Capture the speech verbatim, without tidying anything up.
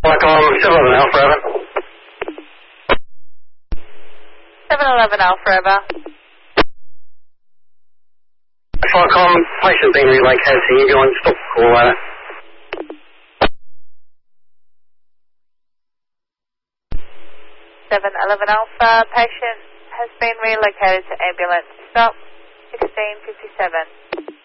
Like I'm seven eleven Alpha Ever. seven eleven Alpha Ever. Flycom, patient being relocated to the ambulance, stop call later. seven eleven Alpha, patient has been relocated to ambulance. Stop, sixteen fifty-seven.